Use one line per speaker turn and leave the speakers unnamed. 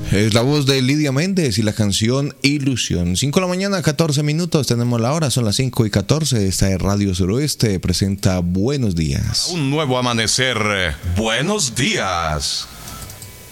Es la voz de Lidia Méndez y la canción Ilusión. 5 de la mañana, 14 minutos. Tenemos la hora, son las 5:14. Esta es Radio Suroeste. Presenta Buenos Días.
Un nuevo amanecer. Buenos días.